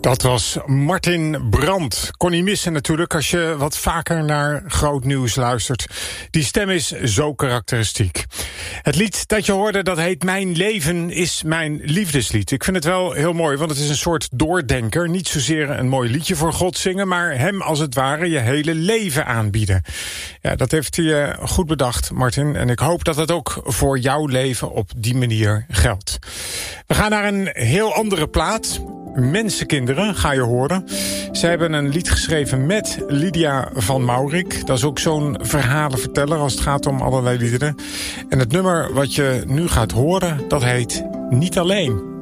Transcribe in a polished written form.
Dat was Martin Brandt. Kon niet missen natuurlijk als je wat vaker naar Groot Nieuws luistert. Die stem is zo karakteristiek. Het lied dat je hoorde, dat heet Mijn Leven is Mijn Liefdeslied. Ik vind het wel heel mooi, want het is een soort doordenker. Niet zozeer een mooi liedje voor God zingen, maar hem als het ware je hele leven aanbieden. Ja, dat heeft hij goed bedacht, Martin. En ik hoop dat het ook voor jouw leven op die manier geldt. We gaan naar een heel andere plaat. Mensenkinderen, ga je horen. Zij hebben een lied geschreven met Lydia van Maurik. Dat is ook zo'n verhalenverteller als het gaat om allerlei liederen. En het nummer wat je nu gaat horen, dat heet Niet Alleen.